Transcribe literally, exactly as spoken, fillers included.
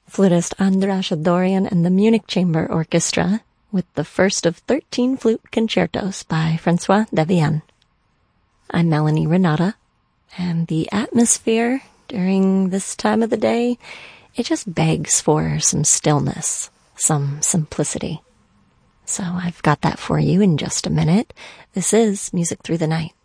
flutist Andras Adorian and the Munich Chamber Orchestra with the first of thirteen flute concertos by Francois Devienne. I'm Melanie Renata, and the atmosphere during this time of the day, it just begs for some stillness, some simplicity. So I've got that for you in just a minute. This is Music Through the Night.